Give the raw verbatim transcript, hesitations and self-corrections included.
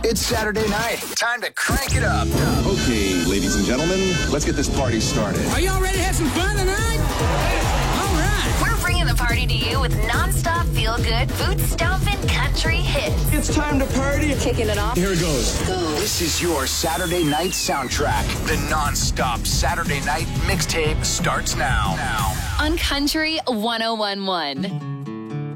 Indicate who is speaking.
Speaker 1: It's Saturday night. Time to crank it up.
Speaker 2: Okay, ladies and gentlemen, let's get this party started.
Speaker 3: Are y'all ready to have some fun tonight? All right.
Speaker 4: We're bringing the party to you with nonstop feel-good, boot-stomping country hits.
Speaker 5: It's time to party.
Speaker 4: Kicking it off.
Speaker 3: Here it goes.
Speaker 1: This is your Saturday night soundtrack. The nonstop Saturday night mixtape starts now. Now.
Speaker 4: On Country one oh one point one.